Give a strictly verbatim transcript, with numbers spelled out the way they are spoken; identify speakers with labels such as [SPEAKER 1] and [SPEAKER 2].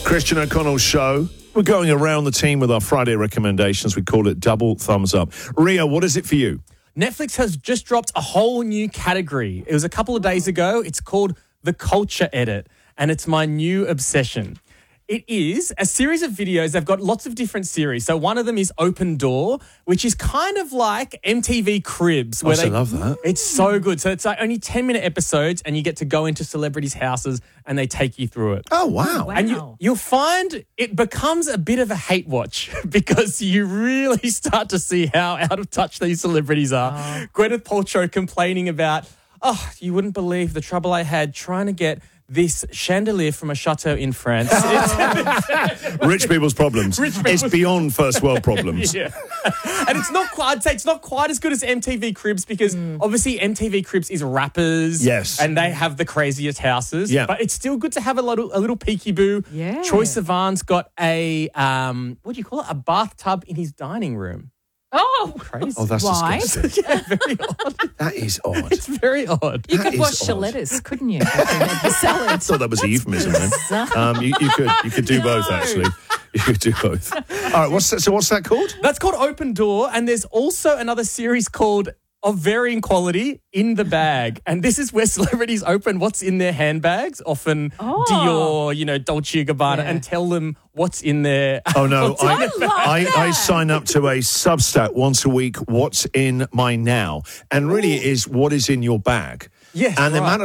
[SPEAKER 1] Christian O'Connell's show. We're going around the team with our Friday recommendations. We call it Double Thumbs Up. Ria, what is it for you?
[SPEAKER 2] Netflix has just dropped a whole new category. It was a couple of days ago. It's called The Culture Edit, and it's my new obsession. It is a series of videos. They've got lots of different series. So one of them is Open Door, which is kind of like M T V Cribs. Where
[SPEAKER 1] I
[SPEAKER 2] they,
[SPEAKER 1] love that.
[SPEAKER 2] It's so good. So it's like only ten-minute episodes, and you get to go into celebrities' houses, and they take you through it.
[SPEAKER 1] Oh, wow.
[SPEAKER 3] Wow.
[SPEAKER 2] And you, you'll find it becomes a bit of a hate watch because you really start to see how out of touch these celebrities are.
[SPEAKER 3] Oh.
[SPEAKER 2] Gwyneth Paltrow complaining about, oh, you wouldn't believe the trouble I had trying to get this chandelier from a chateau in France.
[SPEAKER 1] Rich people's problems.
[SPEAKER 2] Rich
[SPEAKER 1] It's beyond first world problems.
[SPEAKER 2] Yeah. And it's not quite, I'd say it's not quite as good as M T V Cribs because obviously M T V Cribs is rappers.
[SPEAKER 1] Yes.
[SPEAKER 2] And they have the craziest houses.
[SPEAKER 1] Yeah.
[SPEAKER 2] But it's still good to have a little, a little peekaboo.
[SPEAKER 3] Yeah.
[SPEAKER 2] Troye Sivan's got a, um, what do you call it? A bathtub in his dining room.
[SPEAKER 3] Oh,
[SPEAKER 2] Crazy.
[SPEAKER 1] Oh, that's
[SPEAKER 3] Why?
[SPEAKER 1] disgusting.
[SPEAKER 2] Yeah, very odd.
[SPEAKER 1] That is odd.
[SPEAKER 2] It's very odd.
[SPEAKER 3] you
[SPEAKER 1] That
[SPEAKER 3] could
[SPEAKER 1] is
[SPEAKER 3] wash the
[SPEAKER 1] odd.
[SPEAKER 3] lettuce, couldn't you? The salad.
[SPEAKER 1] I thought that was a euphemism then. Um, you, you could you could do both, actually. You could do both. All right, what's that, so what's that called?
[SPEAKER 2] That's called Open Door, and there's also another series called of varying quality, In the Bag. And this is where celebrities open what's in their handbags, often
[SPEAKER 3] Oh.
[SPEAKER 2] Dior, you know, Dolce and Gabbana,
[SPEAKER 3] Yeah.
[SPEAKER 2] and tell them what's in there.
[SPEAKER 1] Oh, no.
[SPEAKER 2] What's in
[SPEAKER 1] I,
[SPEAKER 3] I love
[SPEAKER 1] I,
[SPEAKER 3] that.
[SPEAKER 1] I sign up to a Substack once a week, What's in My Now? And really it is what is in your bag.
[SPEAKER 2] Yes,
[SPEAKER 1] And the
[SPEAKER 2] right.
[SPEAKER 1] amount of